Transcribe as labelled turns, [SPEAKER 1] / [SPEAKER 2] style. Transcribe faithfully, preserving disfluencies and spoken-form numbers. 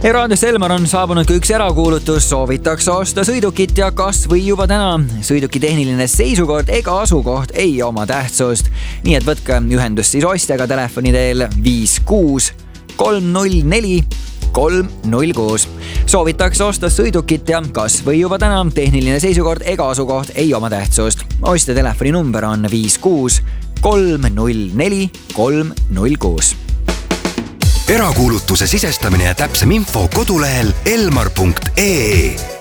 [SPEAKER 1] Eraadios Elmar on saabunud ka üks erakuulutus, soovitakse osta sõidukit ja kas või juba täna. Sõiduki tehniline seisukord ega asukoht ei oma tähtsust. Nii et võtke ühendust siis ostjaga telefoni teel viis kuus kolm null neli kolm null kuus. Soovitakse osta sõidukit ja kas või juba täna, tehniline seisukord ega asukoht ei oma tähtsust. Ostja telefoni number on viis kuus kolm null neli kolm null kuus.
[SPEAKER 2] Erakuulutuse sisestamine ja täpsem info kodulehel elmar punkt ee.